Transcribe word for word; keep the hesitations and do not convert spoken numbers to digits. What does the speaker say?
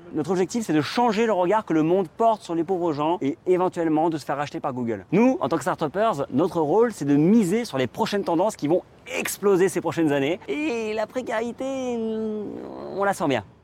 Notre objectif, c'est de changer le regard que le monde porte sur les pauvres gens et éventuellement de se faire racheter par Google. Nous, en tant que start-upers, notre rôle, c'est de miser sur les prochaines tendances qui vont exploser ces prochaines années. Et la précarité, on la sent bien.